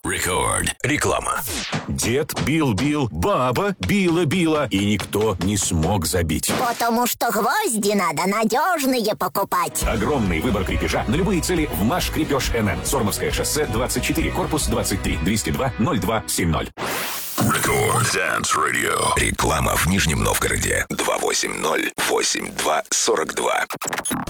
Record. Реклама. Дед бил-бил, баба била-била, и никто не смог забить. Потому что гвозди надо надежные покупать. Огромный выбор крепежа на любые цели в «Маш Крепеж НН». Сормовское шоссе, 24, корпус 23, 202-0270. Record Dance Radio. Реклама в Нижнем Новгороде. 280-82-42.